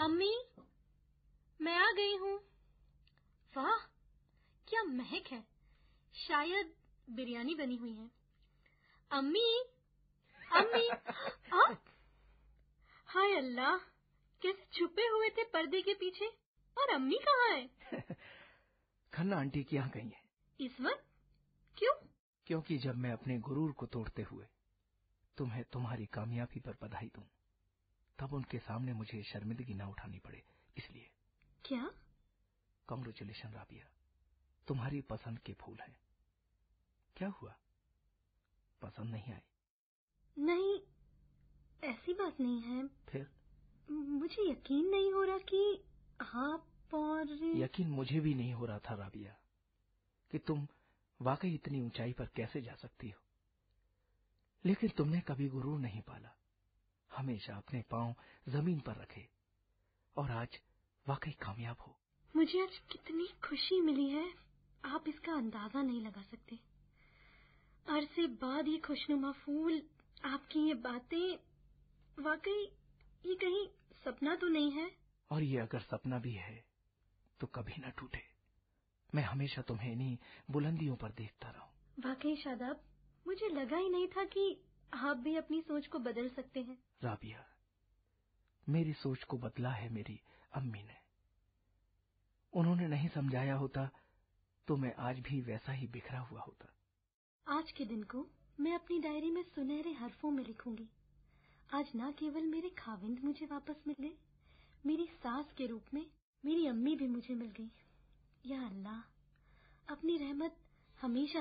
अम्मी, मैं आ गई हूँ। वाह, क्या महक है। शायद बिरयानी बनी हुई है। अम्मी, अम्मी, हाय अल्लाह, कैसे छुपे हुए थे पर्दे के पीछे। और अम्मी कहाँ है? खन्ना आंटी की यहाँ गई है। इस वक्त? क्यों? क्योंकि जब मैं अपने गुरूर को तोड़ते हुए तुम्हें तुम्हारी कामयाबी पर बधाई दूं, तब उनके सामने मुझे शर्मिंदगी न उठानी पड़े, इसलिए। क्या? कांग्रेचुलेशन राबिया, तुम्हारी पसंद के फूल हैं। क्या हुआ, पसंद नहीं आए? नहीं, ऐसी बात नहीं है। फिर? मुझे यकीन नहीं हो रहा कि आप और... यकीन मुझे भी नहीं हो रहा था राबिया कि तुम वाकई इतनी ऊंचाई पर कैसे जा सकती हो। लेकिन तुमने कभी गुरूर नहीं पाला, हमेशा अपने पांव जमीन पर रखे, और आज वाकई कामयाब हो। मुझे आज कितनी खुशी मिली है, आप इसका अंदाजा नहीं लगा सकते। अरसे बाद ये खुशनुमा फूल, आपकी ये बातें, वाकई ये कहीं सपना तो नहीं है? और ये अगर सपना भी है तो कभी न टूटे। मैं हमेशा तुम्हें इन्हीं बुलंदियों पर देखता रहूं। वाकई शादाब, मुझे लगा ही नहीं था कि आप भी अपनी सोच को बदल सकते हैं। राबिया, मेरी सोच को बदला है मेरी अम्मी ने। उन्होंने नहीं समझाया होता तो मैं आज भी वैसा ही बिखरा हुआ होता। आज के दिन को मैं अपनी डायरी में सुनहरे हरफों में लिखूंगी। आज न केवल मेरे खाविंद मुझे वापस मिल गए, मेरी सास के रूप में मेरी अम्मी भी मुझे मिल गई। या अल्लाह, अपनी रहमत हमेशा